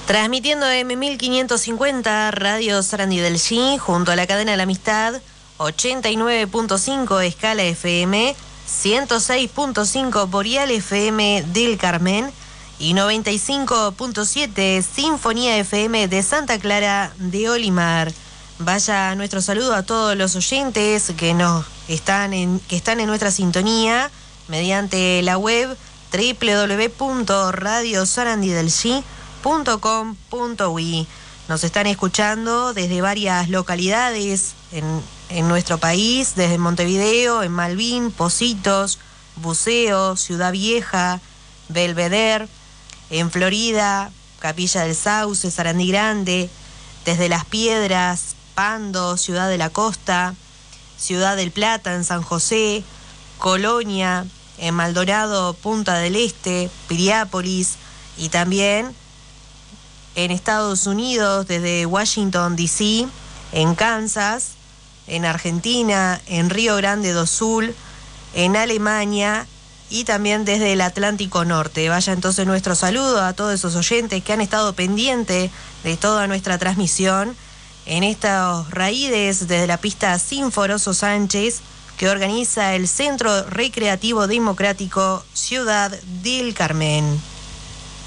Transmitiendo M1550 Radio Sarandí del G junto a la cadena de la Amistad, 89.5 Escala FM, 106.5 Boreal FM del Carmen y 95.7 Sinfonía FM de Santa Clara de Olimar. Vaya nuestro saludo a todos los oyentes que están en nuestra sintonía mediante la web www.radiosarandidelg.com.uy. Nos están escuchando desde varias localidades en nuestro país, desde Montevideo, en Malvin, Pocitos, Buceo, Ciudad Vieja, Belvedere, en Florida, Capilla del Sauce, Sarandí Grande, desde Las Piedras, Pando, Ciudad de la Costa, Ciudad del Plata, en San José, Colonia, en Maldonado, Punta del Este, Piriápolis y también en Estados Unidos, desde Washington, D.C., en Kansas, en Argentina, en Río Grande do Sul, en Alemania y también desde el Atlántico Norte. Vaya entonces nuestro saludo a todos esos oyentes que han estado pendientes de toda nuestra transmisión en estos raíces desde la pista Sinforoso Sánchez que organiza el Centro Recreativo Democrático Ciudad del Carmen.